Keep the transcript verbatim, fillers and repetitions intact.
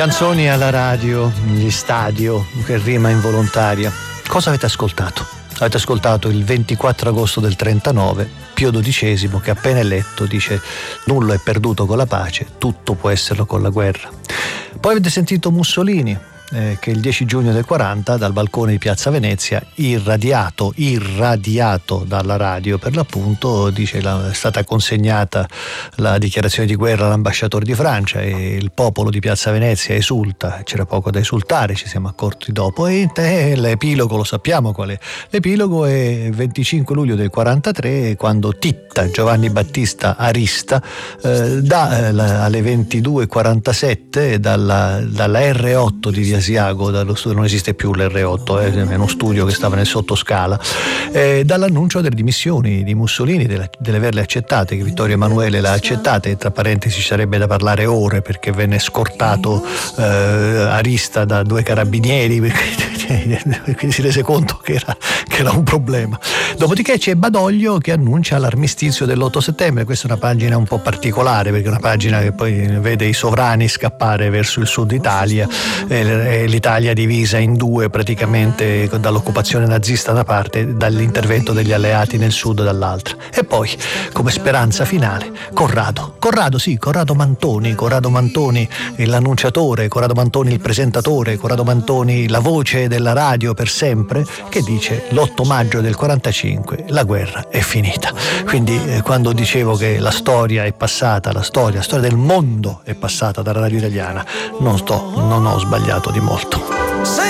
Canzoni alla radio, gli stadio, che rima involontaria. Cosa avete ascoltato? Avete ascoltato il ventiquattro agosto del trentanove, Pio dodicesimo, che appena eletto dice: nulla è perduto con la pace, tutto può esserlo con la guerra. Poi avete sentito Mussolini, eh, che il dieci giugno del quaranta dal balcone di Piazza Venezia, irradiato, irradiato dalla radio per l'appunto, dice: la, è stata consegnata la dichiarazione di guerra all'ambasciatore di Francia e il popolo di Piazza Venezia esulta. C'era poco da esultare, ci siamo accorti dopo, e eh, l'epilogo lo sappiamo qual è. L'epilogo è venticinque luglio del quarantatré, quando Titta, Giovanni Battista Arista, eh, da, eh, la, alle ventidue e quarantasette dalla, dalla erre otto di Via Asiago, dallo studio, non esiste più l'erre otto, eh, è uno studio che stava nel sottoscala, eh, dall'annuncio delle dimissioni di Mussolini, delle, delle averle accettate, che Vittorio Emanuele l'ha accettate. Tra parentesi ci sarebbe da parlare ore, perché venne scortato eh, Arista da due carabinieri, perché quindi si rese conto che era, che era un problema. Dopodiché c'è Badoglio che annuncia l'armistizio dell'otto settembre. Questa è una pagina un po' particolare, perché è una pagina che poi vede i sovrani scappare verso il sud Italia, eh, l'Italia divisa in due praticamente, dall'occupazione nazista da una parte e dall'intervento degli alleati nel sud dall'altra. E poi, come speranza finale, Corrado. Corrado sì, Corrado Mantoni, Corrado Mantoni l'annunciatore, Corrado Mantoni il presentatore, Corrado Mantoni la voce della radio per sempre, che dice: l'otto maggio del quarantacinque la guerra è finita. Quindi eh, quando dicevo che la storia è passata, la storia, la storia del mondo è passata dalla radio italiana, non sto, non ho sbagliato di molto.